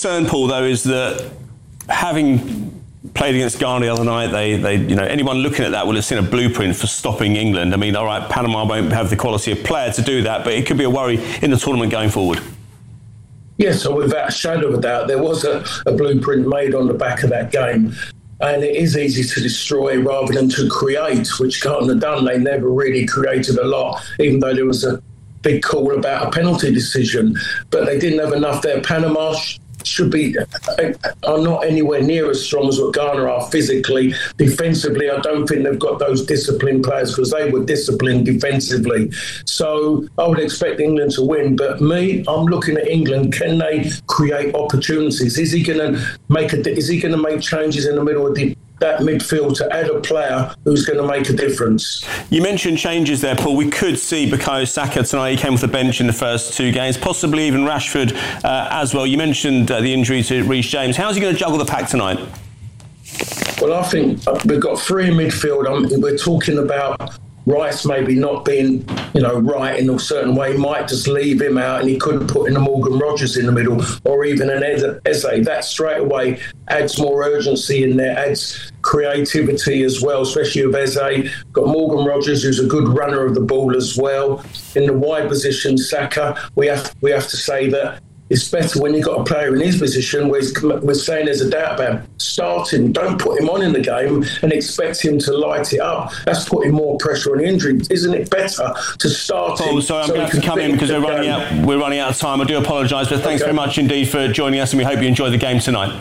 concern, Paul, though, is that having played against Ghana the other night, they anyone looking at that will have seen a blueprint for stopping England. I mean, all right, Panama won't have the quality of player to do that, but it could be a worry in the tournament going forward. Yes, so without a shadow of a doubt, there was a blueprint made on the back of that game. And it is easy to destroy rather than to create, which Ghana have done. They never really created a lot, even though there was a big call about a penalty decision. But they didn't have enough there. Panama are not anywhere near as strong as what Ghana are physically. Defensively, I don't think they've got those disciplined players because they were disciplined defensively. So I would expect England to win. But I'm looking at England. Can they create opportunities? Is he going to make changes in the middle of that midfield to add a player who's going to make a difference? You mentioned changes there, Paul. We could see Bukayo Saka tonight. He came off the bench in the first two games, possibly even Rashford as well. You mentioned the injury to Reece James. How's he going to juggle the pack tonight? Well, I think we've got three in midfield. We're talking about Rice maybe not being, right in a certain way. Might just leave him out and he couldn't put in a Morgan Rogers in the middle or even an Eze. That straight away adds more urgency in there, adds creativity as well, especially with Eze. Got Morgan Rogers, who's a good runner of the ball as well. In the wide position, Saka, we have to say that it's better when you've got a player in his position where we're saying there's a doubt about him. Start him, don't put him on in the game and expect him to light it up. That's putting more pressure on the injury. Isn't it better to start him? Paul, sorry, I'm going to have to come in because we're running out of time. I do apologise, but thanks very much indeed for joining us and we hope you enjoy the game tonight.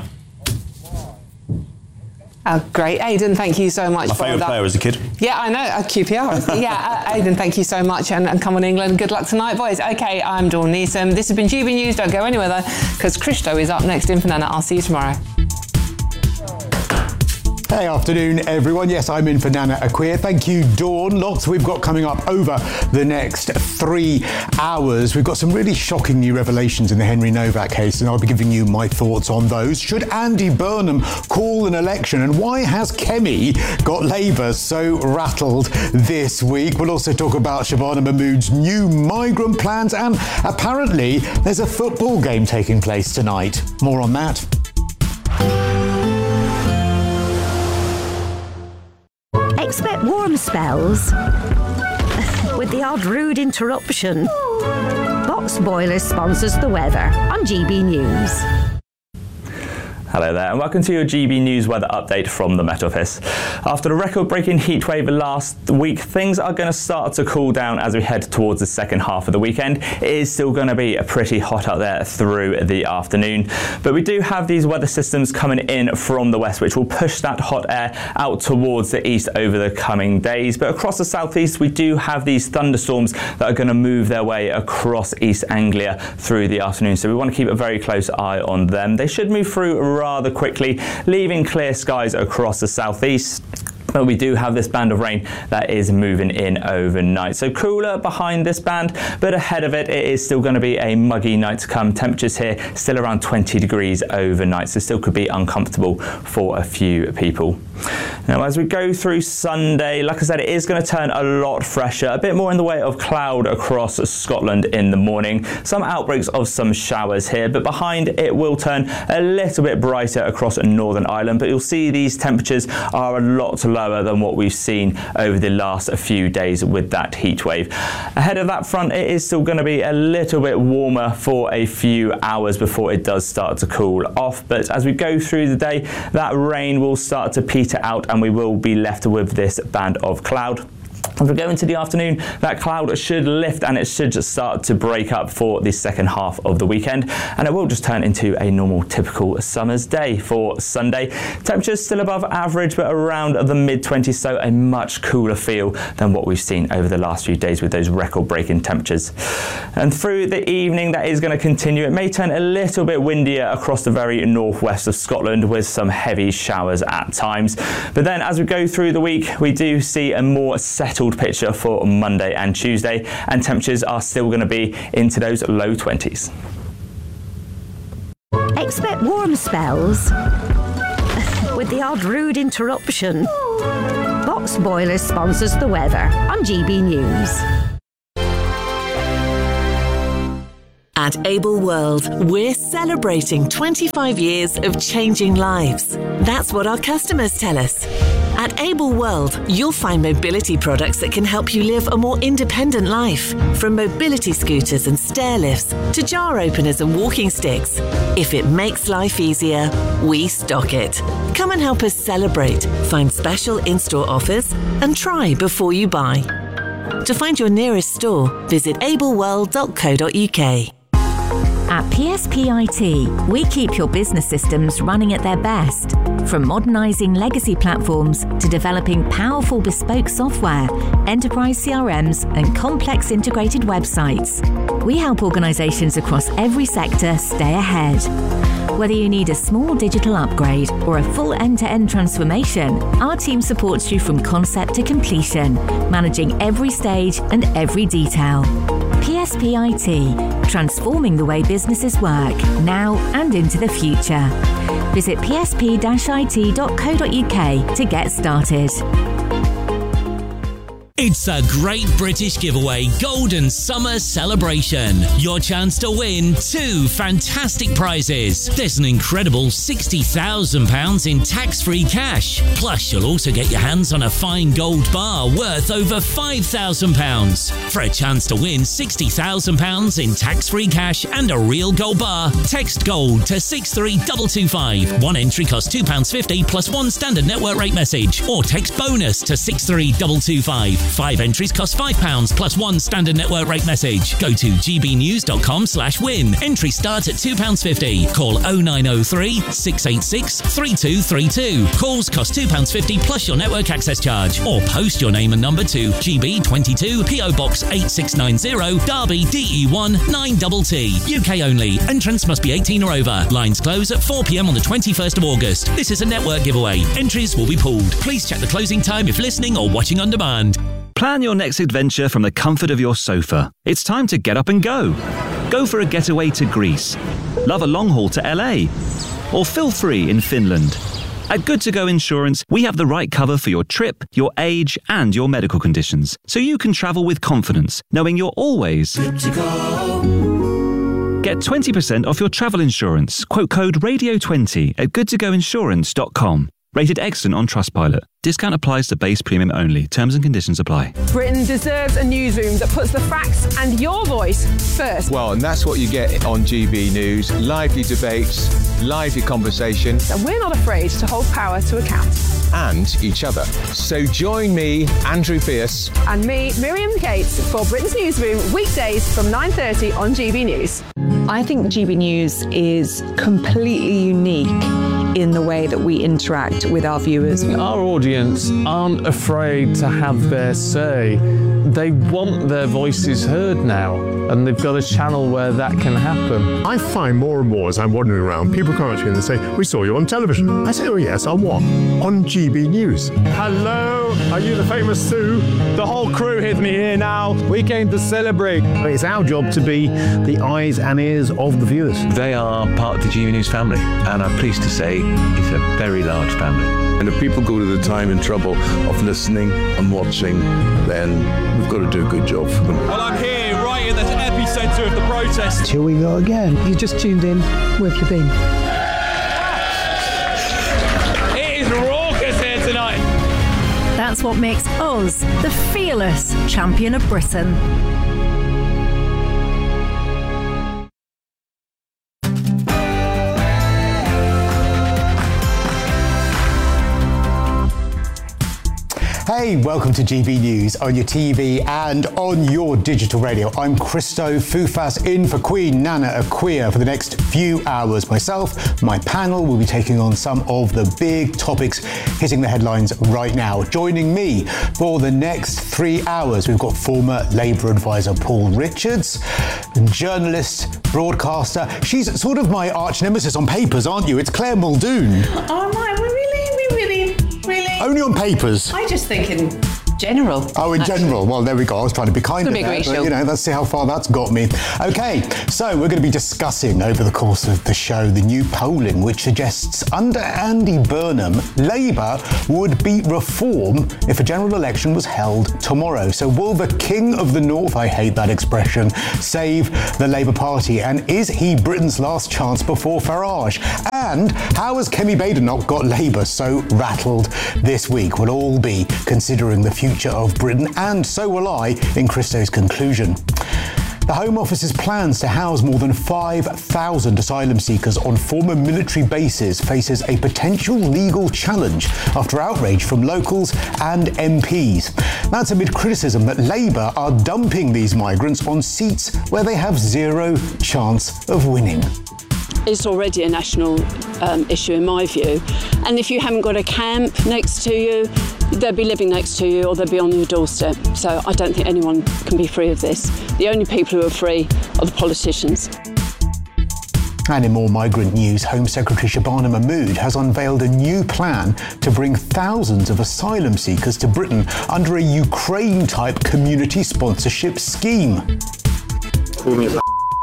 Great. Aidan, thank you so much for that. My favourite player as a kid. Yeah, I know, QPR. Aidan, thank you so much and come on England. Good luck tonight, boys. OK, I'm Dawn Neeson. This has been GB News. Don't go anywhere, though, because Christo is up next in for Nana. I'll see you tomorrow. Hey, afternoon, everyone. Yes, I'm in for Nana Akua. Thank you, Dawn. Lots we've got coming up over the next 3 hours. We've got some really shocking new revelations in the Henry Novak case, and I'll be giving you my thoughts on those. Should Andy Burnham call an election? And why has Kemi got Labour so rattled this week? We'll also talk about Shabana Mahmood's new migrant plans, and apparently there's a football game taking place tonight. More on that. Expect warm spells with the odd rude interruption. Box Boilers sponsors the weather on GB News. Hello there and welcome to your GB News weather update from the Met Office. After the record-breaking heatwave last week, things are going to start to cool down as we head towards the second half of the weekend. It is still going to be pretty hot out there through the afternoon, but we do have these weather systems coming in from the west which will push that hot air out towards the east over the coming days. But across the southeast we do have these thunderstorms that are going to move their way across East Anglia through the afternoon, so we want to keep a very close eye on them. They should move through rather quickly, leaving clear skies across the southeast. But we do have this band of rain that is moving in overnight. So cooler behind this band, but ahead of it, it is still going to be a muggy night to come. Temperatures here still around 20 degrees overnight, so still could be uncomfortable for a few people. Now, as we go through Sunday, like I said, it is going to turn a lot fresher, a bit more in the way of cloud across Scotland in the morning. Some outbreaks of some showers here, but behind it will turn a little bit brighter across Northern Ireland. But you'll see these temperatures are a lot lower than what we've seen over the last few days with that heat wave. Ahead of that front, it is still going to be a little bit warmer for a few hours before it does start to cool off. But as we go through the day, that rain will start to peter out and we will be left with this band of cloud. As we go into the afternoon, that cloud should lift and it should just start to break up for the second half of the weekend, and it will just turn into a normal typical summer's day for Sunday. Temperatures still above average but around the mid-20s, so a much cooler feel than what we've seen over the last few days with those record-breaking temperatures. And through the evening, that is going to continue. It may turn a little bit windier across the very northwest of Scotland with some heavy showers at times. But then as we go through the week, we do see a more settled picture for Monday and Tuesday, and temperatures are still going to be into those low 20s. Expect warm spells with the odd rude interruption. Box Boilers sponsors the weather on GB News. At Able World, we're celebrating 25 years of changing lives. That's what our customers tell us. At Able World, you'll find mobility products that can help you live a more independent life. From mobility scooters and stair lifts to jar openers and walking sticks. If it makes life easier, we stock it. Come and help us celebrate, find special in-store offers, and try before you buy. To find your nearest store, visit ableworld.co.uk. At PSP IT, we keep your business systems running at their best. From modernising legacy platforms to developing powerful bespoke software, enterprise CRMs and complex integrated websites, we help organisations across every sector stay ahead. Whether you need a small digital upgrade or a full end-to-end transformation, our team supports you from concept to completion, managing every stage and every detail. PSP IT, transforming the way businesses work, now and into the future. Visit psp-it.co.uk to get started. It's a Great British Giveaway Golden Summer Celebration. Your chance to win 2 fantastic prizes. There's an incredible £60,000 in tax-free cash. Plus, you'll also get your hands on a fine gold bar worth over £5,000. For a chance to win £60,000 in tax-free cash and a real gold bar, text GOLD to 63225. One entry costs £2.50 plus one standard network rate message. Or text BONUS to 63225. 5 entries cost £5 plus one standard network rate message. Go to gbnews.com/win. Entry start at £2.50. Call 0903 686 3232. Calls cost £2.50 plus your network access charge. Or post your name and number to GB22 PO Box 8690 Derby DE1 9TT. UK only. Entrance must be 18 or over. Lines close at 4 p.m. on the 21st of August. This is a network giveaway. Entries will be pooled. Please check the closing time if listening or watching on demand. Plan your next adventure from the comfort of your sofa. It's time to get up and go. Go for a getaway to Greece. Love a long haul to LA. Or feel free in Finland. At Good To Go Insurance, we have the right cover for your trip, your age, and your medical conditions, so you can travel with confidence, knowing you're always good to go. Get 20% off your travel insurance. Quote code RADIO20 at goodtogoinsurance.com. Rated excellent on Trustpilot. Discount applies to base premium only. Terms and conditions apply. Britain deserves a newsroom that puts the facts and your voice first. Well, and that's what you get on GB News. Lively debates, lively conversations. And we're not afraid to hold power to account. And each other. So join me, Andrew Pierce. And me, Miriam Gates, for Britain's Newsroom, weekdays from 9:30 on GB News. I think GB News is completely unique in the way that we interact with our viewers. Our audience aren't afraid to have their say. They want their voices heard now, and they've got a channel where that can happen. I find more and more as I'm wandering around, people come up to me and they say, "We saw you on television." I say, "Oh yes, on what?" "On GB News." Hello, are you the famous Sue? The whole crew with me here now. We came to celebrate. It's our job to be the eyes and ears of the viewers. They are part of the GB News family, and I'm pleased to say it's a very large family. And if people go to the time and trouble of listening and watching, then we've got to do a good job for them. Well, I'm here right in the epicentre of the protest. Here we go again. You just tuned in. Where have you been? It is raucous here tonight. That's what makes us the fearless champion of Britain. Hey, welcome to GB News on your TV and on your digital radio. I'm Christo Fufas in for Queen Nana Akua for the next few hours. Myself, my panel will be taking on some of the big topics hitting the headlines right now. Joining me for the next 3 hours, we've got former Labour advisor Paul Richards, journalist, broadcaster. She's sort of my arch nemesis on papers, aren't you? It's Claire Muldoon. Oh my, really? Only on papers. I just think in General. Oh, in general. Well, there we go. I was trying to be kind of there, but, let's see how far that's got me. Okay, so we're going to be discussing over the course of the show the new polling, which suggests under Andy Burnham, Labour would beat Reform if a general election was held tomorrow. So will the King of the North, I hate that expression, save the Labour Party? And is he Britain's last chance before Farage? And how has Kemi Badenoch got Labour so rattled this week? We'll all be considering the future of Britain, and so will I in Christo's conclusion. The Home Office's plans to house more than 5,000 asylum seekers on former military bases faces a potential legal challenge after outrage from locals and MPs. That's amid criticism that Labour are dumping these migrants on seats where they have zero chance of winning. It's already a national issue in my view, and if you haven't got a camp next to you, they'll be living next to you or they'll be on your doorstep. So I don't think anyone can be free of this. The only people who are free are the politicians. And in more migrant news, Home Secretary Shabana Mahmood has unveiled a new plan to bring thousands of asylum seekers to Britain under a Ukraine-type community sponsorship scheme. Call me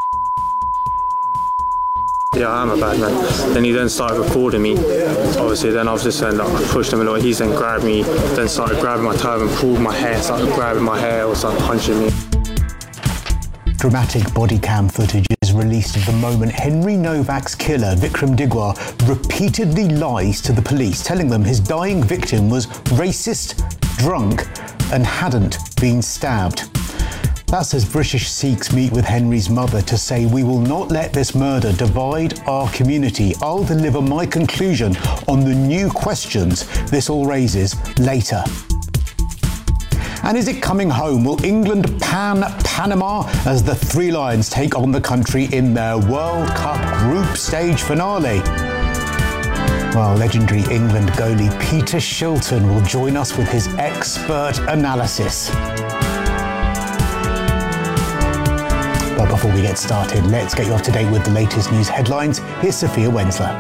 Yeah, I'm a bad man. Then he then started recording me. Obviously, then I was just saying that I pushed him a lot. He's then grabbed me, then started grabbing my turban, pulled my hair, started grabbing my hair, or started punching me. Dramatic body cam footage is released of the moment Henry Novak's killer, Vikram Digwar, repeatedly lies to the police, telling them his dying victim was racist, drunk, and hadn't been stabbed. That's as British Sikhs meet with Henry's mother to say, "We will not let this murder divide our community. I'll deliver my conclusion on the new questions this all raises later." And is it coming home? Will England pan Panama as the Three Lions take on the country in their World Cup group stage finale? Well, legendary England goalie Peter Shilton will join us with his expert analysis. But before we get started, let's get you up to date with the latest news headlines. Here's Sophia Wensler.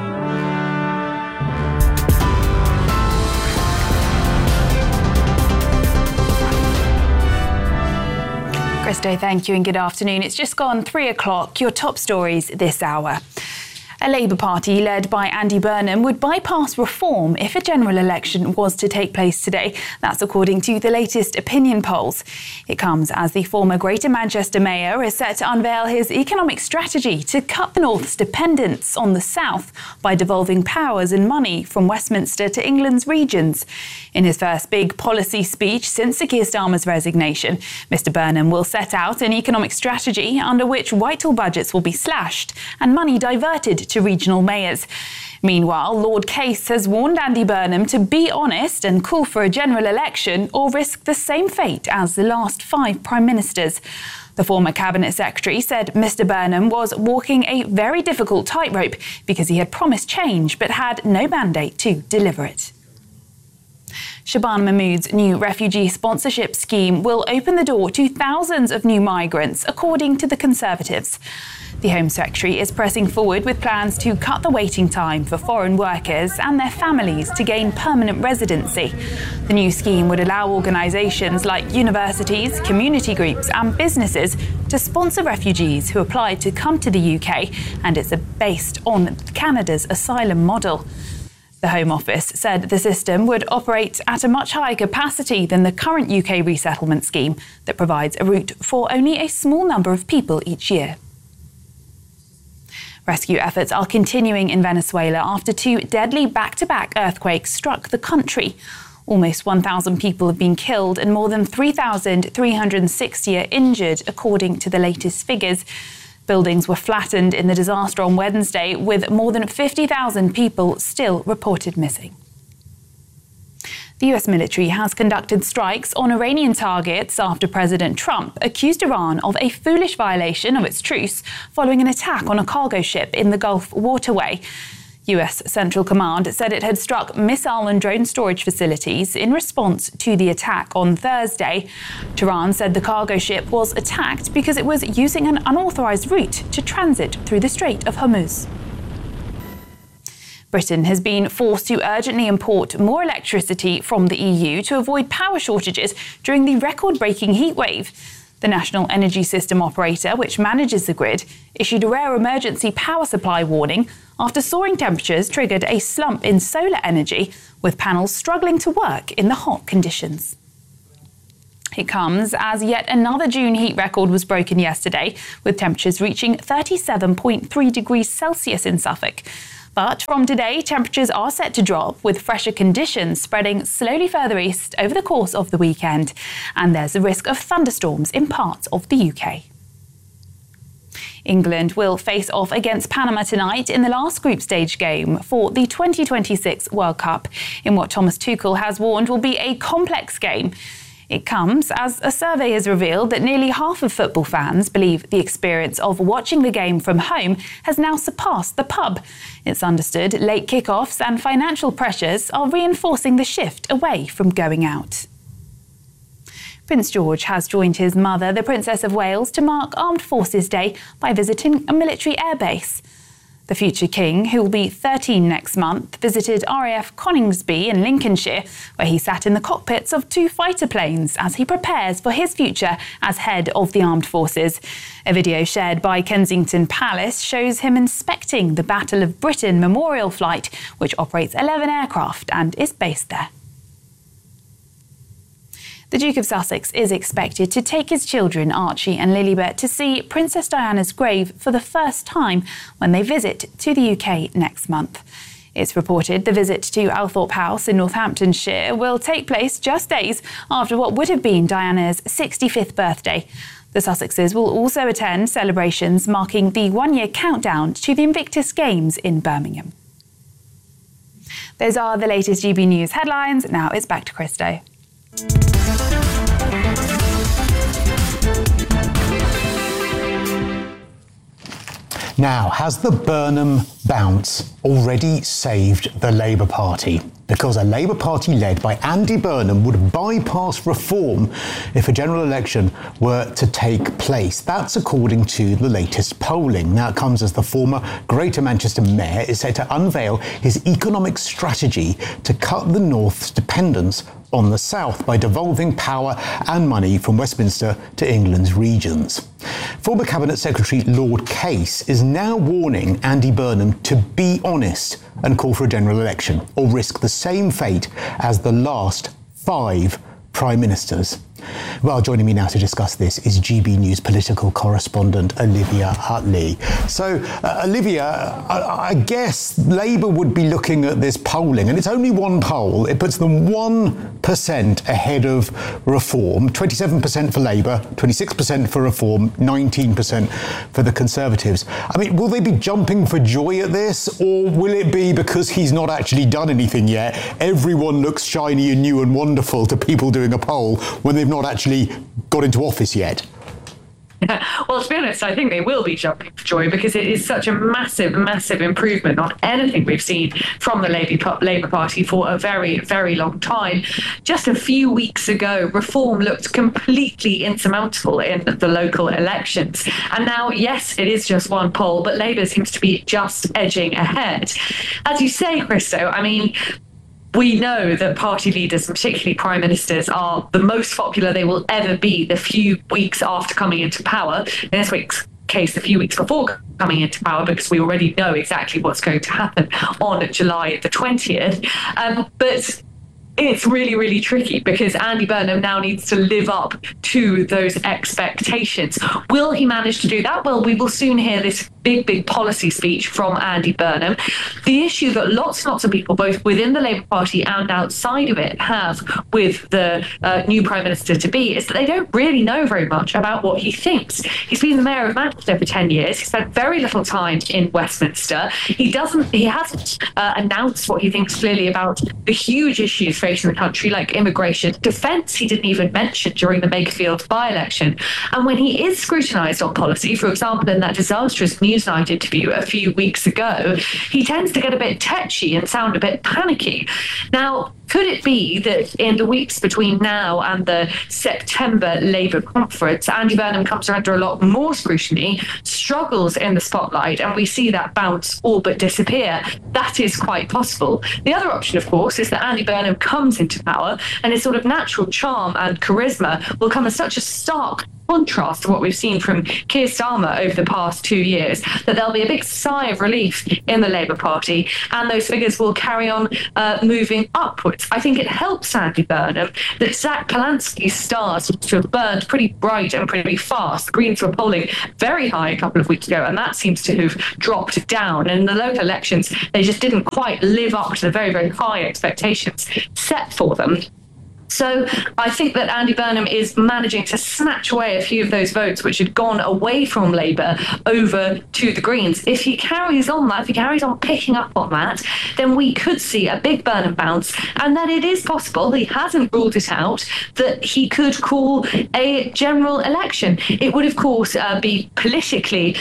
Christo, thank you and good afternoon. It's just gone 3 o'clock. Your top stories this hour. A Labour Party led by Andy Burnham would bypass reform if a general election was to take place today. That's according to the latest opinion polls. It comes as the former Greater Manchester Mayor is set to unveil his economic strategy to cut the North's dependence on the South by devolving powers and money from Westminster to England's regions. In his first big policy speech since Sir Keir Starmer's resignation, Mr Burnham will set out an economic strategy under which Whitehall budgets will be slashed and money diverted to regional mayors. Meanwhile, Lord Case has warned Andy Burnham to be honest and call for a general election or risk the same fate as the last 5 prime ministers. The former cabinet secretary said Mr Burnham was walking a very difficult tightrope because he had promised change but had no mandate to deliver it. Shabana Mahmood's new refugee sponsorship scheme will open the door to thousands of new migrants, according to the Conservatives. The Home Secretary is pressing forward with plans to cut the waiting time for foreign workers and their families to gain permanent residency. The new scheme would allow organisations like universities, community groups and businesses to sponsor refugees who apply to come to the UK, and it's based on Canada's asylum model. The Home Office said the system would operate at a much higher capacity than the current UK resettlement scheme that provides a route for only a small number of people each year. Rescue efforts are continuing in Venezuela after 2 deadly back-to-back earthquakes struck the country. Almost 1,000 people have been killed and more than 3,360 are injured, according to the latest figures. Buildings were flattened in the disaster on Wednesday, with more than 50,000 people still reported missing. The US military has conducted strikes on Iranian targets after President Trump accused Iran of a foolish violation of its truce following an attack on a cargo ship in the Gulf waterway. US Central Command said it had struck missile and drone storage facilities in response to the attack on Thursday. Tehran said the cargo ship was attacked because it was using an unauthorized route to transit through the Strait of Hormuz. Britain has been forced to urgently import more electricity from the EU to avoid power shortages during the record-breaking heatwave. The National Energy System Operator, which manages the grid, issued a rare emergency power supply warning after soaring temperatures triggered a slump in solar energy, with panels struggling to work in the hot conditions. It comes as yet another June heat record was broken yesterday, with temperatures reaching 37.3 degrees Celsius in Suffolk. But from today, temperatures are set to drop, with fresher conditions spreading slowly further east over the course of the weekend. And there's a risk of thunderstorms in parts of the UK. England will face off against Panama tonight in the last group stage game for the 2026 World Cup, in what Thomas Tuchel has warned will be a complex game. It comes as a survey has revealed that nearly half of football fans believe the experience of watching the game from home has now surpassed the pub. It's understood late kickoffs and financial pressures are reinforcing the shift away from going out. Prince George has joined his mother, the Princess of Wales, to mark Armed Forces Day by visiting a military airbase. The future king, who will be 13 next month, visited RAF Coningsby in Lincolnshire, where he sat in the cockpits of 2 fighter planes as he prepares for his future as head of the armed forces. A video shared by Kensington Palace shows him inspecting the Battle of Britain memorial flight, which operates 11 aircraft and is based there. The Duke of Sussex is expected to take his children, Archie and Lilibet, to see Princess Diana's grave for the first time when they visit to the UK next month. It's reported the visit to Althorpe House in Northamptonshire will take place just days after what would have been Diana's 65th birthday. The Sussexes will also attend celebrations marking the one-year countdown to the Invictus Games in Birmingham. Those are the latest GB News headlines. Now it's back to Christo. Now, has the Burnham bounce already saved the Labour Party? Because a Labour Party led by Andy Burnham would bypass reform if a general election were to take place. That's according to the latest polling. Now, it comes as the former Greater Manchester Mayor is set to unveil his economic strategy to cut the North's dependence on the South by devolving power and money from Westminster to England's regions. Former Cabinet Secretary Lord Case is now warning Andy Burnham to be honest and call for a general election or risk the same fate as the last 5 Prime Ministers. Well, joining me now to discuss this is GB News political correspondent Olivia Hutley. So, Olivia, I guess Labour would be looking at this polling, and it's only one poll. It puts them 1% ahead of Reform, 27% for Labour, 26% for Reform, 19% for the Conservatives. I mean, will they be jumping for joy at this, or will it be because he's not actually done anything yet? Everyone looks shiny and new and wonderful to people doing a poll when they've not actually got into office yet. Well, to be honest, I think they will be jumping for joy because it is such a massive, massive improvement on anything we've seen from the Labour Party for a very, very long time. Just a few weeks ago, Reform looked completely insurmountable in the local elections. And now, yes, it is just one poll, but Labour seems to be just edging ahead. As you say, Christo, I mean, we know that party leaders, and particularly prime ministers, are the most popular they will ever be the few weeks after coming into power. In this week's case, the few weeks before coming into power, because we already know exactly what's going to happen on July the 20th. But it's really, really tricky because Andy Burnham now needs to live up to those expectations. Will he manage to do that? Well, we will soon hear this big policy speech from Andy Burnham. The issue that lots and lots of people, both within the Labour Party and outside of it, have with the new Prime Minister-to-be is that they don't really know very much about what he thinks. He's been the Mayor of Manchester for 10 years. He spent very little time in Westminster. He hasn't announced what he thinks clearly about the huge issues facing the country, like immigration. Defence, he didn't even mention during the Makerfield by-election. And when he is scrutinised on policy, for example, in that disastrous Newsnight interview a few weeks ago, he tends to get a bit tetchy and sound a bit panicky. Now, Could it be that in the weeks between now and the September Labour conference, Andy Burnham comes under a lot more scrutiny, struggles in the spotlight, and we see that bounce all but disappear? That is quite possible. The other option, of course, is that Andy Burnham comes into power and his sort of natural charm and charisma will come as such a stark contrast to what we've seen from Keir Starmer over the past 2 years, that there'll be a big sigh of relief in the Labour Party and those figures will carry on moving upwards. I think it helps Andy Burnham that Zach Polanski's stars to have burned pretty bright and pretty fast. The Greens were polling very high a couple of weeks ago, and that seems to have dropped down. And in the local elections, they just didn't quite live up to the very, very high expectations set for them. So I think that Andy Burnham is managing to snatch away a few of those votes which had gone away from Labour over to the Greens. If he carries on that, if he carries on picking up on that, then we could see a big Burnham bounce, and then it is possible, he hasn't ruled it out, that he could call a general election. It would, of course, be politically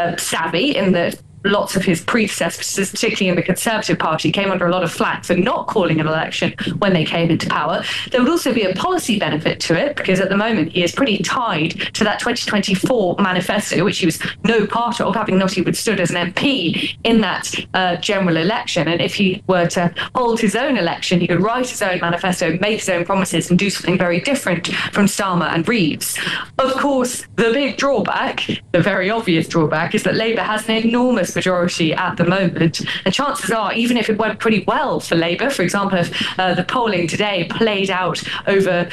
savvy in that lots of his predecessors, particularly in the Conservative Party, came under a lot of flack for not calling an election when they came into power. There would also be a policy benefit to it, because at the moment he is pretty tied to that 2024 manifesto, which he was no part of, having not even stood as an MP in that general election. And if he were to hold his own election, he could write his own manifesto, make his own promises, and do something very different from Starmer and Reeves. Of course, the big drawback, the very obvious drawback, is that Labour has an enormous majority at the moment, and chances are, even if it went pretty well for Labour, for example, if the polling today played out over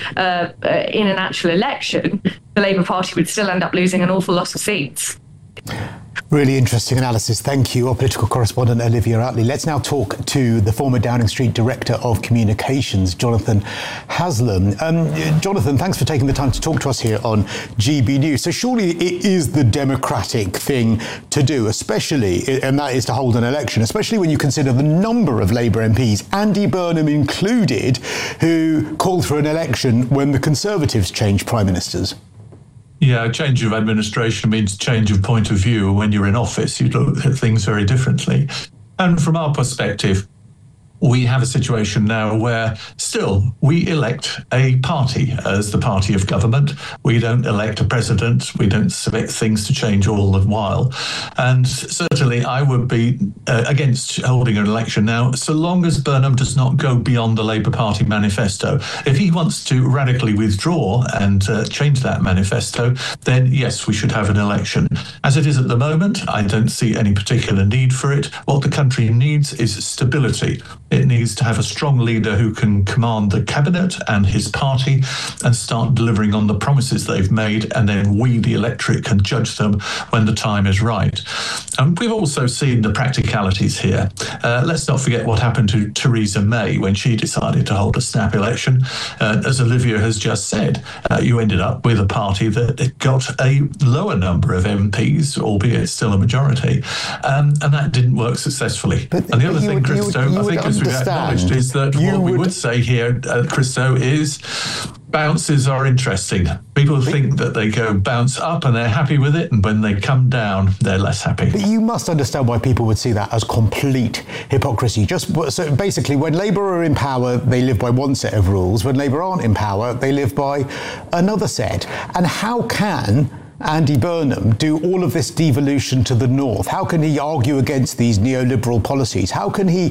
in an actual election, the Labour Party would still end up losing an awful lot of seats. Really interesting analysis. Thank you, our political correspondent Olivia Utley. Let's now talk to the former Downing Street Director of Communications, Jonathan Haslam. Jonathan, thanks for taking the time to talk to us here on GB News. So surely it is the democratic thing to do, especially, and that is to hold an election, especially when you consider the number of Labour MPs, Andy Burnham included, who called for an election when the Conservatives changed Prime Ministers. Yeah, change of administration means change of point of view. When you're in office, you look at things very differently. And from our perspective, we have a situation now where still we elect a party as the party of government. We don't elect a president. We don't expect things to change all the while. And certainly I would be against holding an election now, so long as Burnham does not go beyond the Labour Party manifesto. If he wants to radically withdraw and change that manifesto, then yes, we should have an election. As it is at the moment, I don't see any particular need for it. What the country needs is stability. It needs to have a strong leader who can command the cabinet and his party and start delivering on the promises they've made, and then we, the electorate, can judge them when the time is right. And we've also seen the practicalities here. Let's not forget what happened to Theresa May when she decided to hold a snap election. As Olivia has just said, you ended up with a party that got a lower number of MPs, albeit still a majority, and that didn't work successfully. And the other thing, Christo, I think as we've acknowledged, is that what we would say here, Christo, is bounces are interesting. People think that they go bounce up and they're happy with it, and when they come down, they're less happy. But you must understand why people would see that as complete hypocrisy. So basically, when Labour are in power, they live by one set of rules. When Labour aren't in power, they live by another set. And how can Andy Burnham do all of this devolution to the north? How can he argue against these neoliberal policies? How can he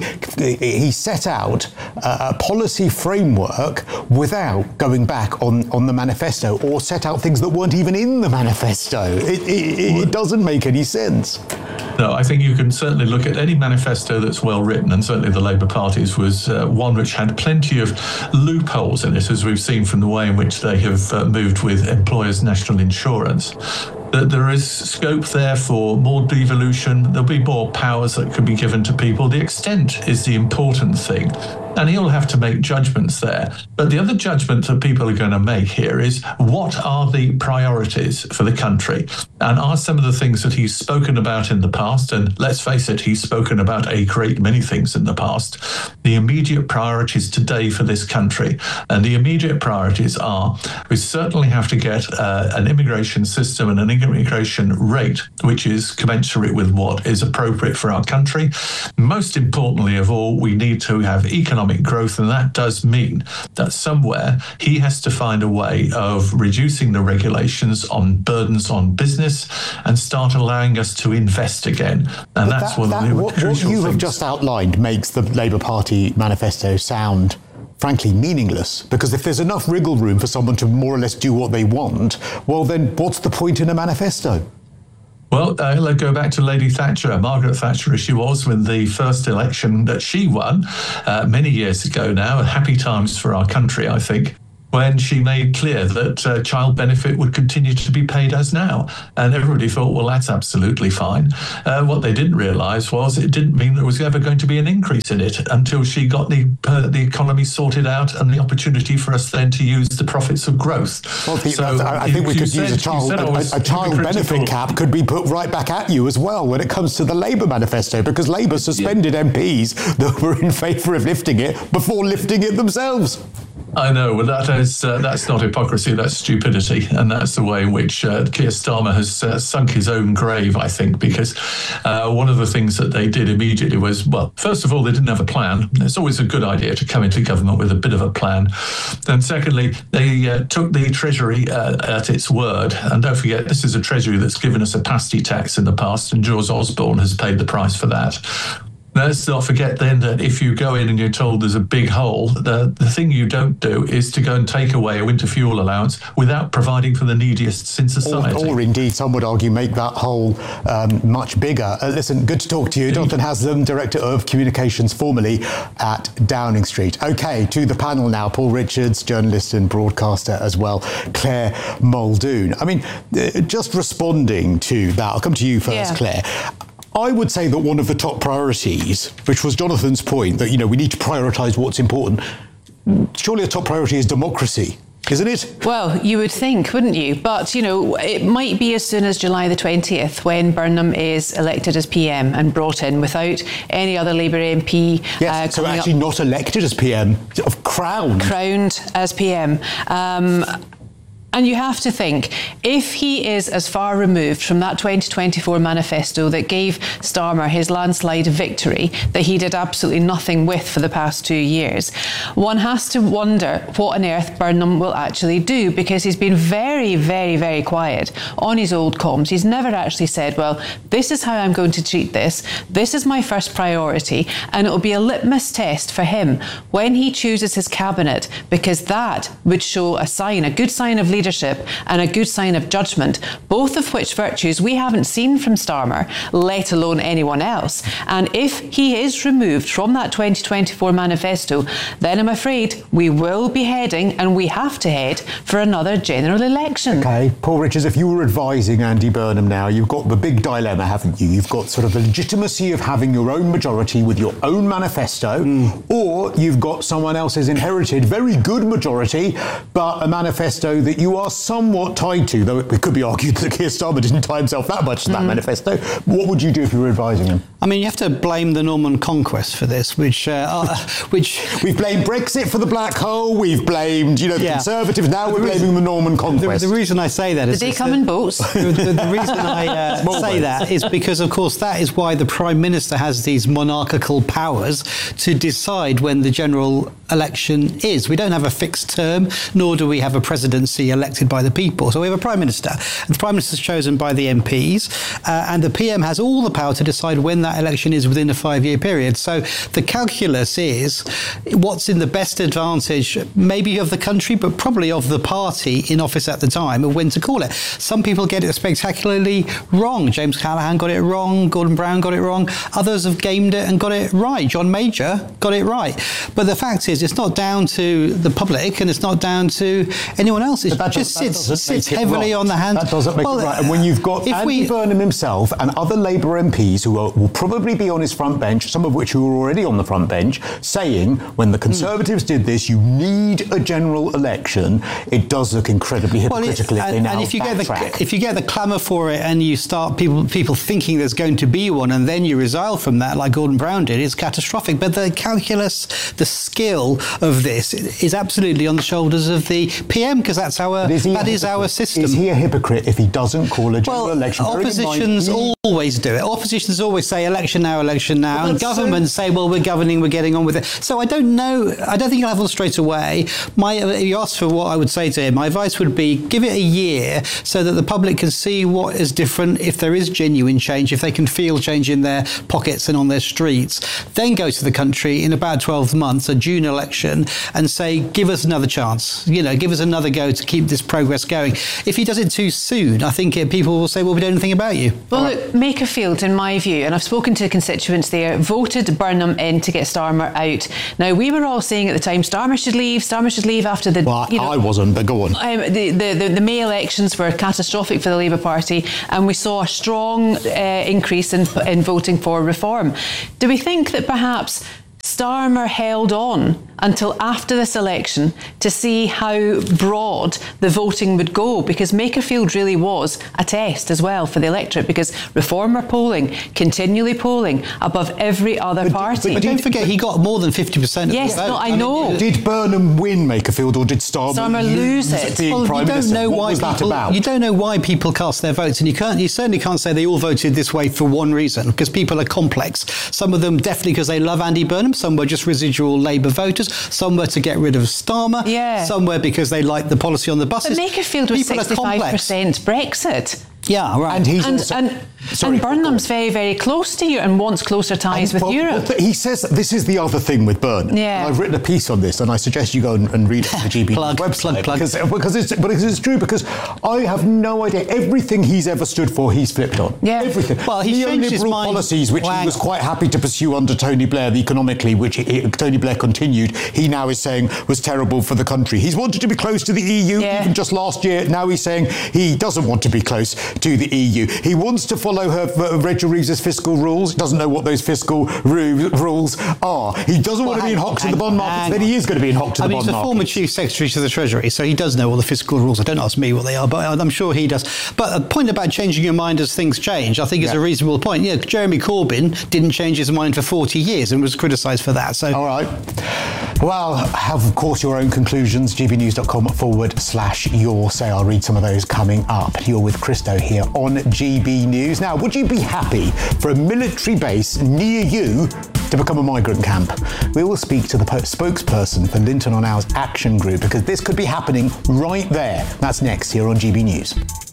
set out a policy framework without going back on the manifesto, or set out things that weren't even in the manifesto? It doesn't make any sense. No, I think you can certainly look at any manifesto that's well written, and certainly the Labour Party's was one which had plenty of loopholes in it, as we've seen from the way in which they have moved with employers' national insurance. That there is scope there for more devolution. There'll be more powers that could be given to people. The extent is the important thing. And he'll have to make judgments there. But the other judgment that people are going to make here is, what are the priorities for the country? And are some of the things that he's spoken about in the past, and let's face it, he's spoken about a great many things in the past, the immediate priorities today for this country? And the immediate priorities are, we certainly have to get an immigration system and an immigration rate which is commensurate with what is appropriate for our country. Most importantly of all, we need to have economic economic growth, and that does mean that somewhere he has to find a way of reducing the regulations on burdens on business and start allowing us to invest again. And that's one of the crucial what you have things. just outlined makes the Labour Party manifesto sound frankly meaningless, because if there's enough wriggle room for someone to more or less do what they want, well then what's the point in a manifesto? Well, let's go back to Lady Thatcher, Margaret Thatcher, as she was when the first election that she won many years ago now, happy times for our country, I think, when she made clear that child benefit would continue to be paid as now. And everybody thought, well, that's absolutely fine. What they didn't realise was it didn't mean there was ever going to be an increase in it until she got the economy sorted out and the opportunity for us then to use the profits of growth. Well, I think we could use a child benefit cap could be put right back at you as well when it comes to the Labour manifesto, because Labour suspended MPs that were in favour of lifting it before lifting it themselves. I know, well, that's not hypocrisy, that's stupidity. And that's the way in which Keir Starmer has sunk his own grave, I think, because one of the things that they did immediately was, well, first of all, they didn't have a plan. It's always a good idea to come into government with a bit of a plan. And secondly, they took the Treasury at its word. And don't forget, this is a Treasury that's given us a pasty tax in the past, and George Osborne has paid the price for that. Let's not forget then that if you go in and you're told there's a big hole, the thing you don't do is to go and take away a winter fuel allowance without providing for the neediest in society. Or indeed, some would argue, make that hole much bigger. Listen, good to talk to you. Jonathan Haslam, Director of Communications, formerly at Downing Street. OK, to the panel now. Paul Richards, journalist and broadcaster as well. Claire Muldoon. I mean, just responding to that, I'll come to you first, Claire. I would say that one of the top priorities, which was Jonathan's point, that, we need to prioritise what's important, surely a top priority is democracy, isn't it? Well, you would think, wouldn't you? But, it might be as soon as July the 20th when Burnham is elected as PM and brought in without any other Labour MP. Yes, so actually not elected as PM, crowned. Crowned as PM. And you have to think, if he is as far removed from that 2024 manifesto that gave Starmer his landslide victory that he did absolutely nothing with for the past 2 years, one has to wonder what on earth Burnham will actually do, because he's been very, very, very quiet on his old comms. He's never actually said, well, this is how I'm going to treat this. This is my first priority. And it will be a litmus test for him when he chooses his cabinet, because that would show a good sign of leadership and a good sign of judgment, both of which virtues we haven't seen from Starmer, let alone anyone else. And if he is removed from that 2024 manifesto, then I'm afraid we will be heading, and we have to head, for another general election. OK, Paul Richards, if you were advising Andy Burnham now, you've got the big dilemma, haven't you? You've got sort of the legitimacy of having your own majority with your own manifesto, or you've got someone else's inherited very good majority, but a manifesto that you are somewhat tied to, though it could be argued that Keir Starmer didn't tie himself that much to that manifesto. What would you do if you were advising him? I mean, you have to blame the Norman Conquest for this, which we've blamed Brexit for the black hole. We've blamed, the Conservatives. Now we're blaming the Norman Conquest. The reason I say that is did they come in boats? The reason I say that is because, of course, that is why the Prime Minister has these monarchical powers to decide when the general election is. We don't have a fixed term, nor do we have a presidency elected by the people. So we have a Prime Minister. And the Prime Minister is chosen by the MPs, and the PM has all the power to decide when that election is within a 5-year period. So the calculus is what's in the best advantage, maybe of the country, but probably of the party in office at the time, of when to call it. Some people get it spectacularly wrong. James Callaghan got it wrong. Gordon Brown got it wrong. Others have gamed it and got it right. John Major got it right. But the fact is, it's not down to the public, and it's not down to anyone else. It just sits heavily on the hands. That doesn't make it right. And when you've got Andy Burnham himself and other Labour MPs who will probably be on his front bench, some of which who are already on the front bench, saying when the Conservatives did this, you need a general election, it does look incredibly hypocritical if they now backtrack. If you get the clamour for it and you start people thinking there's going to be one, and then you resile from that, like Gordon Brown did, it's catastrophic. But the calculus, the skill of this is absolutely on the shoulders of the PM, because that is our system. Is he a hypocrite if he doesn't call a general election? Oppositions always do it. Oppositions always say, say election now, and governments say, well, we're governing, we're getting on with it. So I don't know. I don't think you'll have one straight away. If you asked for what I would say to him, my advice would be give it a year so that the public can see what is different, if there is genuine change, if they can feel change in their pockets and on their streets. Then go to the country in about 12 months, a June election, and say, give us another chance. Give us another go to keep this progress going. If he does it too soon, I think people will say, well, we don't know anything about you. Well, look, Makerfield, in my view, and I've spoken to constituents there, voted Burnham in to get Starmer out. Now, we were all saying at the time, Starmer should leave after the... Well, I wasn't, but go on. The May elections were catastrophic for the Labour Party, and we saw a strong increase in voting for reform. Do we think that perhaps Starmer held on until after this election to see how broad the voting would go? Because Makerfield really was a test as well for the electorate, because Reform are continually polling above every other party. But don't forget, he got more than 50% of the vote. No, I know. Did Burnham win Makerfield, or did Starmer lose it? Being Prime Minister? What was that about? You don't know why people cast their votes, and you certainly can't say they all voted this way for one reason, because people are complex. Some of them definitely because they love Andy Burnham, some were just residual Labour voters, some were to get rid of Starmer, some were because they liked the policy on the buses. But Makerfield was 65% Brexit. Yeah, right. And he's and Burnham's very, very close to you and wants closer ties with Europe. He says this is the other thing with Burnham. Yeah. I've written a piece on this, and I suggest you go and read it on the GB website. Because it's true. Because I have no idea. Everything he's ever stood for, he's flipped on. Yeah. Everything. Well, he changed his mind. Policies, which he was quite happy to pursue under Tony Blair, economically, which Tony Blair continued. He now is saying was terrible for the country. He's wanted to be close to the EU even just last year. Now he's saying he doesn't want to be close to the EU. He wants to follow Rachel Reeves' fiscal rules. Doesn't know what those fiscal rules are. He doesn't want to be in hock to the bond market. Then he is going to be in hock to the bond market. He's a former Chief Secretary to the Treasury, so he does know all the fiscal rules. Don't ask me what they are, but I'm sure he does. But a point about changing your mind as things change, I think is a reasonable point. Yeah, Jeremy Corbyn didn't change his mind for 40 years and was criticised for that. So, all right. Well, have, of course, your own conclusions. gbnews.com/your say. I'll read some of those coming up. You're with Christo here on GB News. Now, would you be happy for a military base near you to become a migrant camp? We will speak to the spokesperson for Linton on Ours Action Group, because this could be happening right there. That's next here on GB News.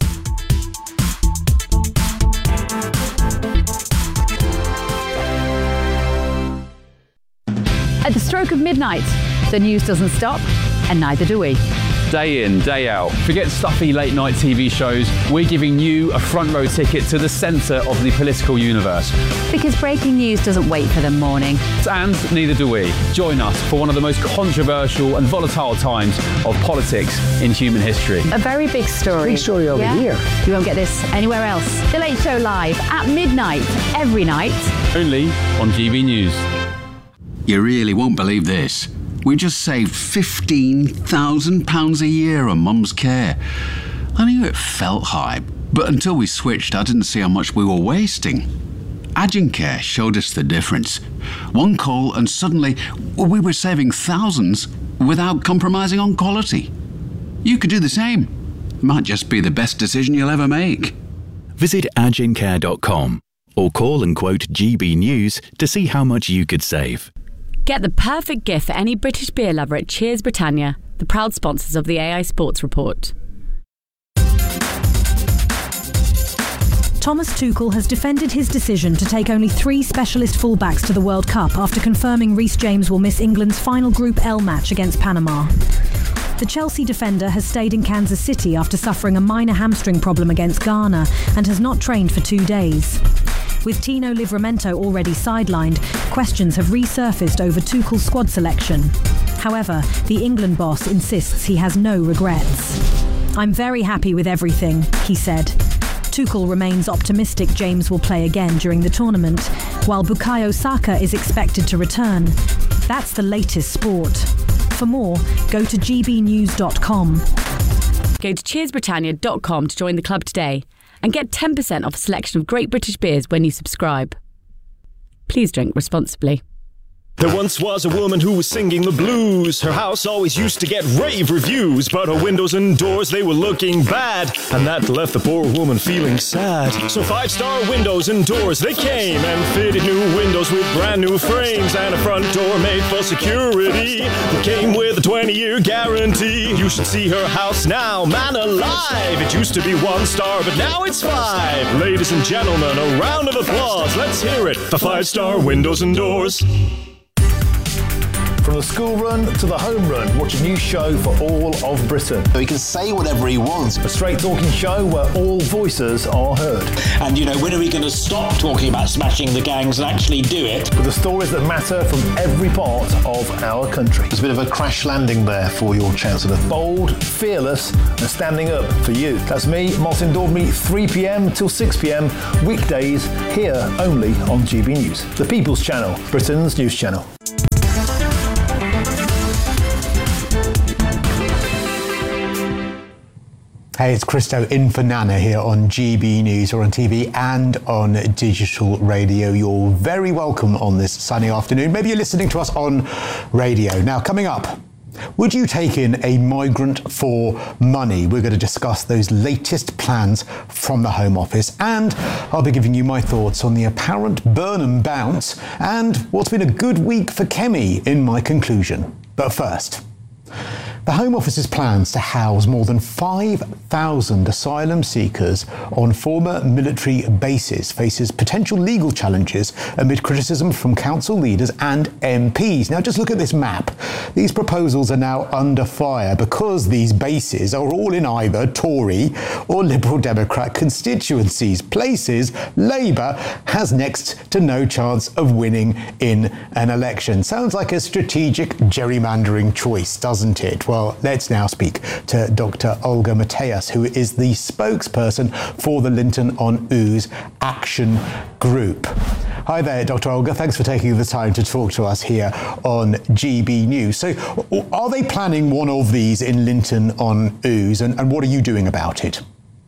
At the stroke of midnight, the news doesn't stop, and neither do we. Day in, day out. Forget stuffy late night TV shows. We're giving you a front row ticket to the centre of the political universe. Because breaking news doesn't wait for the morning. And neither do we. Join us for one of the most controversial and volatile times of politics in human history. A very big story. Big story over here. You won't get this anywhere else. The Late Show live at midnight, every night. Only on GB News. You really won't believe this. We just saved £15,000 a year on Mum's care. I knew it felt high, but until we switched, I didn't see how much we were wasting. Agincare showed us the difference. One call and suddenly we were saving thousands without compromising on quality. You could do the same. Might just be the best decision you'll ever make. Visit agincare.com or call and quote GB News to see how much you could save. Get the perfect gift for any British beer lover at Cheers Britannia, the proud sponsors of the AI Sports Report. Thomas Tuchel has defended his decision to take only 3 specialist fullbacks to the World Cup after confirming Reece James will miss England's final Group L match against Panama. The Chelsea defender has stayed in Kansas City after suffering a minor hamstring problem against Ghana and has not trained for 2 days. With Tino Livramento already sidelined, questions have resurfaced over Tuchel's squad selection. However, the England boss insists he has no regrets. "I'm very happy with everything," he said. Tuchel remains optimistic James will play again during the tournament, while Bukayo Saka is expected to return. That's the latest sport. For more, go to gbnews.com. Go to cheersbritannia.com to join the club today and get 10% off a selection of great British beers when you subscribe. Please drink responsibly. There once was a woman who was singing the blues. Her house always used to get rave reviews, but her windows and doors, they were looking bad, and that left the poor woman feeling sad. So 5-star windows and doors, they came and fitted new windows with brand new frames, and a front door made for security that came with a 20-year guarantee. You should see her house now, man alive. It used to be 1 star, but now it's 5. Ladies and gentlemen, a round of applause. Let's hear it for 5-star windows and doors. From the school run to the home run, watch a new show for all of Britain. He can say whatever he wants. A straight talking show where all voices are heard. And, you know, when are we going to stop talking about smashing the gangs and actually do it? With the stories that matter from every part of our country. There's a bit of a crash landing there for your Chancellor. Bold, fearless and standing up for you. That's me, Martin Daubney, 3 p.m. till 6 p.m. weekdays here only on GB News. The People's Channel, Britain's news channel. Hey, it's Christo in for Nana here on GB News, or on TV and on digital radio. You're very welcome on this sunny afternoon. Maybe you're listening to us on radio. Now, coming up, would you take in a migrant for money? We're going to discuss those latest plans from the Home Office, and I'll be giving you my thoughts on the apparent Burnham bounce and what's been a good week for Kemi in my conclusion. But first, the Home Office's plans to house more than 5,000 asylum seekers on former military bases faces potential legal challenges amid criticism from council leaders and MPs. Now, just look at this map. These proposals are now under fire because these bases are all in either Tory or Liberal Democrat constituencies, places Labour has next to no chance of winning in an election. Sounds like a strategic gerrymandering choice, doesn't it? Well, let's now speak to Dr. Olga Mateas, who is the spokesperson for the Linton-on-Ouse Action Group. Hi there, Dr. Olga. Thanks for taking the time to talk to us here on GB News. So, are they planning one of these in Linton-on-Ouse, and what are you doing about it?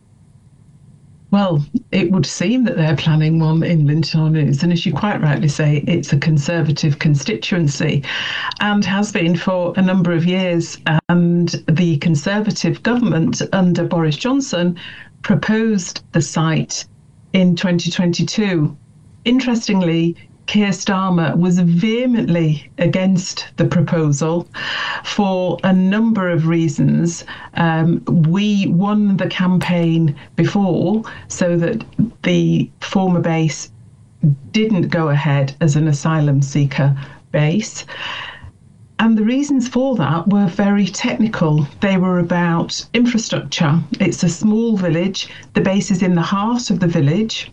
Well, it would seem that they're planning one in Linton-on-Ouse, and as you quite rightly say, it's a Conservative constituency and has been for a number of years. And the Conservative government under Boris Johnson proposed the site in 2022. Interestingly, Keir Starmer was vehemently against the proposal for a number of reasons. We won the campaign before so that the former base didn't go ahead as an asylum seeker base. And the reasons for that were very technical. They were about infrastructure. It's a small village. The base is in the heart of the village.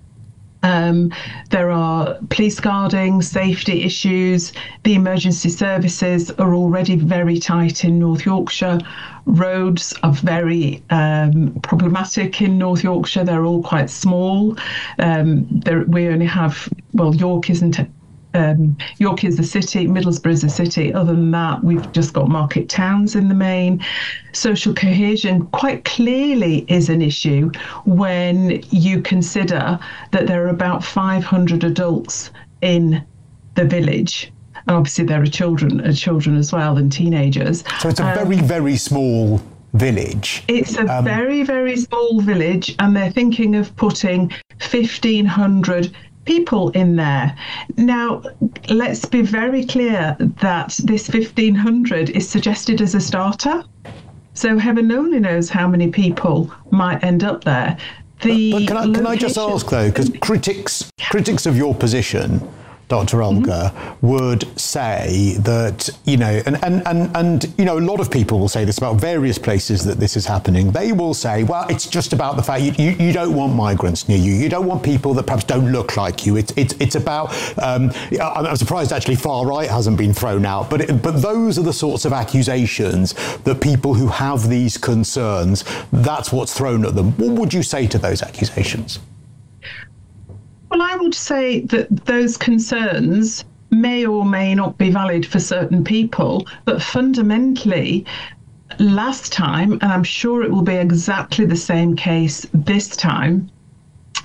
There are police guarding, safety issues. The emergency services are already very tight in North Yorkshire. Roads are very problematic in North Yorkshire. They're all quite small. We only have, well, York is a city, Middlesbrough is a city. Other than that, we've just got market towns in the main. Social cohesion quite clearly is an issue when you consider that there are about 500 adults in the village. And obviously there are children as well, and teenagers. So it's a very, very small village. It's a very, very small village, and they're thinking of putting 1,500 people in there. Now, let's be very clear that this 1,500 is suggested as a starter. So heaven only knows how many people might end up there. But can I just ask, though, because critics of your position, Dr. Olga, would say that, you know, and you know, a lot of people will say this about various places that this is happening. They will say, well, it's just about the fact you don't want migrants near you. You don't want people that perhaps don't look like you. It's about, I'm surprised actually far right hasn't been thrown out, but those are the sorts of accusations that people who have these concerns, that's what's thrown at them. What would you say to those accusations? Well, I would say that those concerns may or may not be valid for certain people, but fundamentally, last time, and I'm sure it will be exactly the same case this time,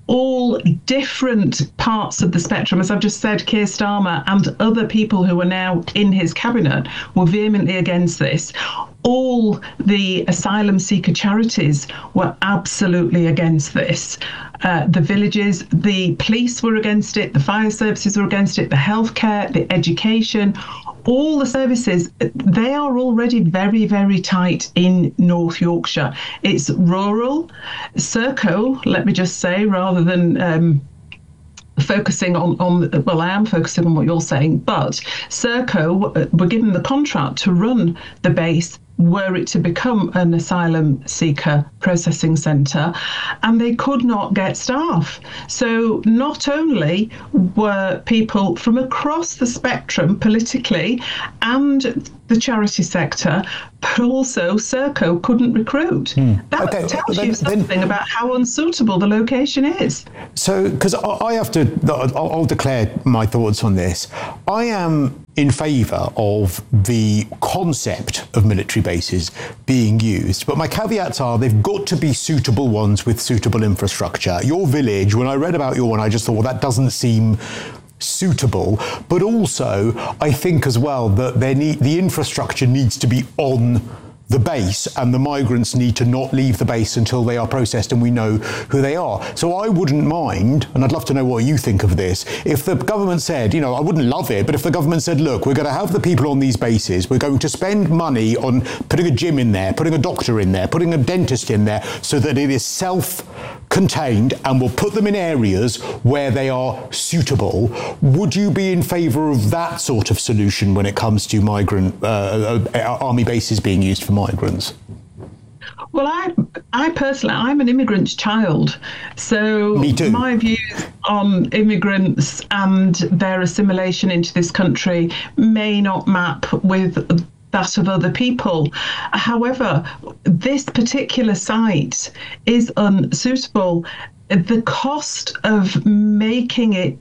all different parts of the spectrum. As I've just said, Keir Starmer and other people who are now in his cabinet were vehemently against this. All the asylum seeker charities were absolutely against this. The villages, the police were against it, the fire services were against it, the healthcare, the education, all the services, they are already very, very tight in North Yorkshire. It's rural. Serco, let me just say, rather than focusing on, well, I am focusing on what you're saying, but Serco were given the contract to run the base were it to become an asylum seeker processing centre, and they could not get staff. So not only were people from across the spectrum politically and the charity sector, but also Serco couldn't recruit. That tells you something about how unsuitable the location is. So, because I have to, I'll declare my thoughts on this. I am in favour of the concept of military bases being used, but my caveats are they've got to be suitable ones with suitable infrastructure. Your village, when I read about your one, I just thought, well, that doesn't seem suitable, but also I think as well that the infrastructure needs to be on the base, and the migrants need to not leave the base until they are processed and we know who they are. So I wouldn't mind, and I'd love to know what you think of this, if the government said, you know, I wouldn't love it, but if the government said, look, we're going to have the people on these bases, we're going to spend money on putting a gym in there, putting a doctor in there, putting a dentist in there, so that it is self-contained, and we'll put them in areas where they are suitable. Would you be in favour of that sort of solution when it comes to migrant army bases being used for migrants? Well, I personally, I'm an immigrant's child, so my views on immigrants and their assimilation into this country may not map with that of other people. However, this particular site is unsuitable. The cost of making it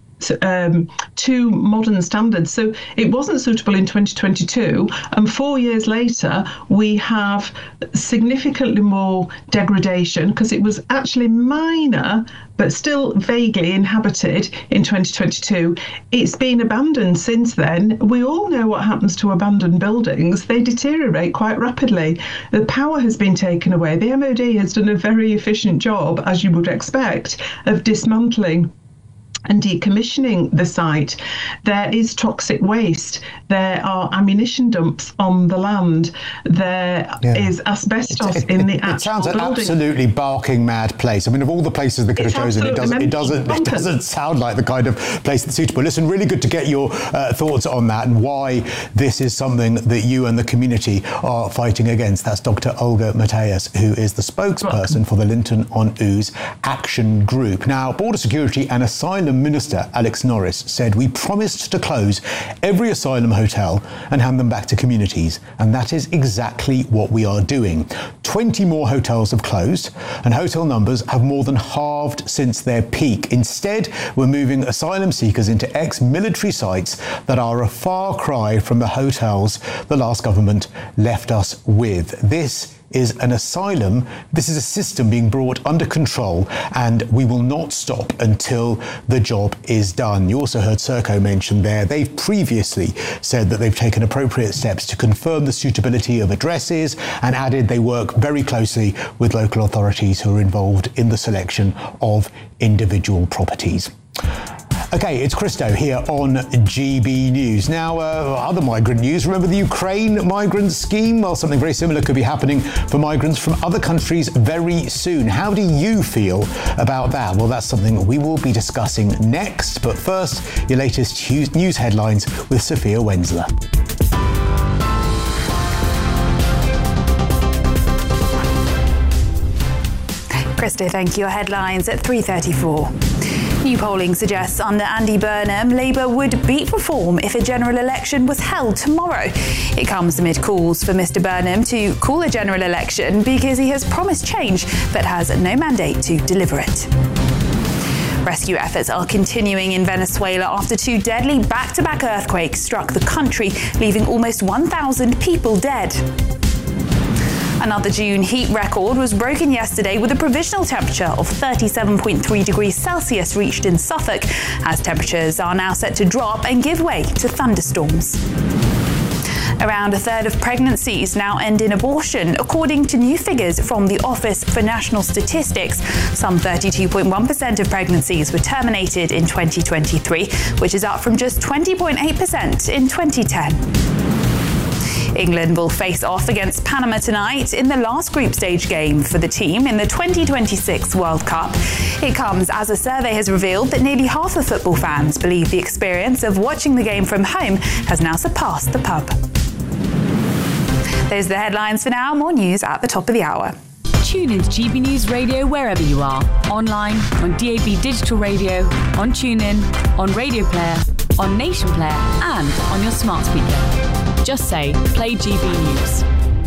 to modern standards. So it wasn't suitable in 2022, and 4 years later we have significantly more degradation because it was actually minor but still vaguely inhabited in 2022. It's been abandoned since then. We all know what happens to abandoned buildings. They deteriorate quite rapidly. The power has been taken away. The MOD has done a very efficient job, as you would expect, of dismantling and decommissioning the site. There is toxic waste. There are ammunition dumps on the land. There is asbestos in the actual building. It sounds an absolutely barking mad place. I mean, of all the places they could have chosen, it doesn't sound like the kind of place that's suitable. Listen, really good to get your thoughts on that and why this is something that you and the community are fighting against. That's Dr. Olga Mateus, who is the spokesperson for the Linton on Ouse Action Group. Now, Border Security and Asylum Minister Alex Norris said, we promised to close every asylum hotel and hand them back to communities, and that is exactly what we are doing. 20 more hotels have closed, and hotel numbers have more than halved since their peak. Instead, we're moving asylum seekers into ex-military sites that are a far cry from the hotels the last government left us with. This is an asylum. This is a system being brought under control, and we will not stop until the job is done. You also heard Serco mentioned there. They've previously said that they've taken appropriate steps to confirm the suitability of addresses, and added they work very closely with local authorities who are involved in the selection of individual properties. Okay, it's Christo here on GB News. Now, other migrant news. Remember the Ukraine migrant scheme? Well, something very similar could be happening for migrants from other countries very soon. How do you feel about that? Well, that's something we will be discussing next. But first, your latest news headlines with Sophia Wensler. Christo, thank you. Your headlines at 3:34. New polling suggests under Andy Burnham, Labour would beat reform if a general election was held tomorrow. It comes amid calls for Mr Burnham to call a general election because he has promised change but has no mandate to deliver it. Rescue efforts are continuing in Venezuela after two deadly back-to-back earthquakes struck the country, leaving almost 1,000 people dead. Another June heat record was broken yesterday with a provisional temperature of 37.3 degrees Celsius reached in Suffolk, as temperatures are now set to drop and give way to thunderstorms. Around a third of pregnancies now end in abortion, according to new figures from the Office for National Statistics. Some 32.1% of pregnancies were terminated in 2023, which is up from just 20.8% in 2010. England will face off against Panama tonight in the last group stage game for the team in the 2026 World Cup. It comes as a survey has revealed that nearly half of football fans believe the experience of watching the game from home has now surpassed the pub. Those are the headlines for now. More news at the top of the hour. Tune into GB News Radio wherever you are. Online, on DAB Digital Radio, on TuneIn, on Radio Player, on Nation Player, and on your smart speaker. Just say, play GB News.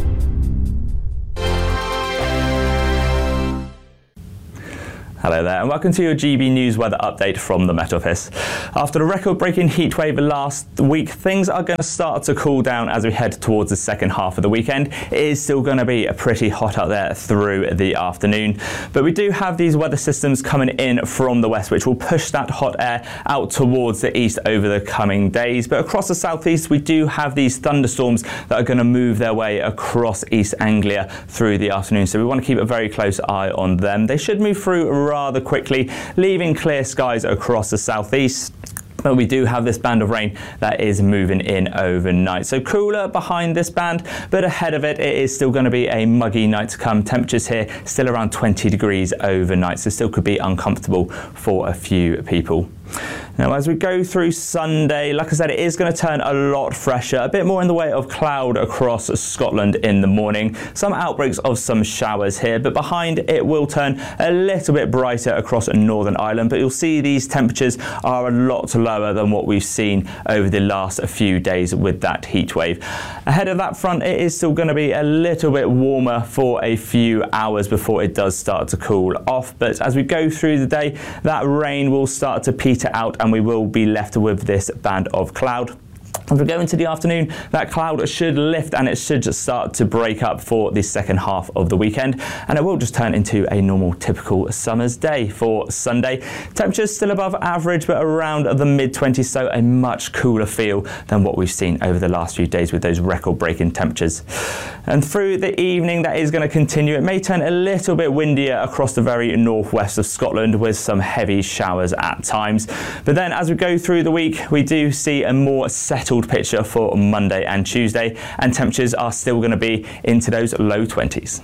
Hello there and welcome to your GB News weather update from the Met Office. After the record-breaking heatwave last week, things are going to start to cool down as we head towards the second half of the weekend. It is still going to be pretty hot out there through the afternoon, but we do have these weather systems coming in from the west which will push that hot air out towards the east over the coming days. But across the southeast we do have these thunderstorms that are going to move their way across East Anglia through the afternoon, so we want to keep a very close eye on them. They should move through rather quickly, leaving clear skies across the southeast. But we do have this band of rain that is moving in overnight. So cooler behind this band, but ahead of it, it is still going to be a muggy night to come. Temperatures here still around 20 degrees overnight, so still could be uncomfortable for a few people. Now, as we go through Sunday, like I said, it is going to turn a lot fresher, a bit more in the way of cloud across Scotland in the morning. Some outbreaks of some showers here, but behind it will turn a little bit brighter across Northern Ireland. But you'll see these temperatures are a lot lower than what we've seen over the last few days with that heat wave. Ahead of that front, it is still going to be a little bit warmer for a few hours before it does start to cool off. But as we go through the day, that rain will start to peter out and we will be left with this band of cloud. As we go into the afternoon, that cloud should lift and it should start to break up for the second half of the weekend, and it will just turn into a normal typical summer's day for Sunday. Temperatures still above average but around the mid-20s, so a much cooler feel than what we've seen over the last few days with those record-breaking temperatures. And through the evening that is going to continue. It may turn a little bit windier across the very northwest of Scotland with some heavy showers at times. But then as we go through the week, we do see a more settled picture for Monday and Tuesday, and temperatures are still going to be into those low 20s.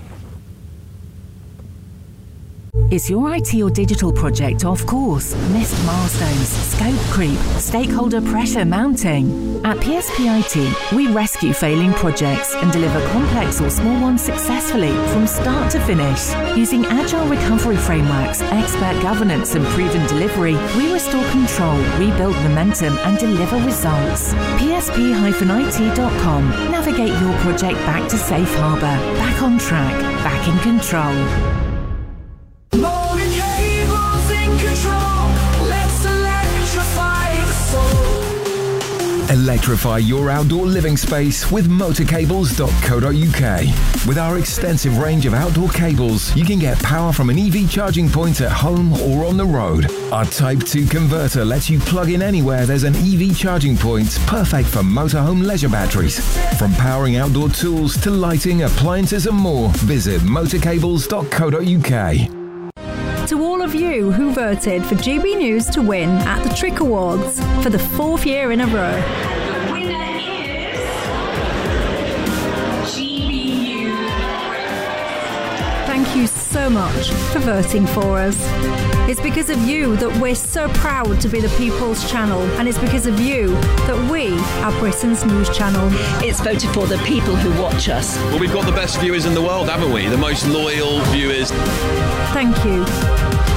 Is your IT or digital project off course? Missed milestones, scope creep, stakeholder pressure mounting? At PSP IT, we rescue failing projects and deliver complex or small ones successfully from start to finish. Using agile recovery frameworks, expert governance and proven delivery, we restore control, rebuild momentum and deliver results. PSP-IT.com. Navigate your project back to safe harbour, back on track, back in control. Morning cables in control. Let's electrify the soul. Electrify your outdoor living space with motorcables.co.uk. With our extensive range of outdoor cables, you can get power from an EV charging point at home or on the road. Our Type 2 converter lets you plug in anywhere there's an EV charging point, perfect for motorhome leisure batteries. From powering outdoor tools to lighting, appliances and more, visit motorcables.co.uk. To all of you who voted for GB News to win at the Trick Awards for the 4th year in a row. The winner is GB News. Thank you so much for voting for us. It's because of you that we're so proud to be the People's Channel, and it's because of you that we are Britain's news channel. It's voted for the people who watch us. Well, we've got the best viewers in the world, haven't we? The most loyal viewers. Thank you.